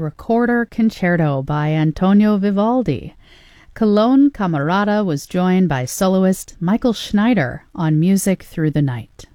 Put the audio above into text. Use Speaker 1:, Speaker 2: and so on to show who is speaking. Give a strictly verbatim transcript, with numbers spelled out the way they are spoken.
Speaker 1: Recorder Concerto by Antonio Vivaldi. Cologne Camerata was joined by soloist Michael Schneider on Music Through the Night.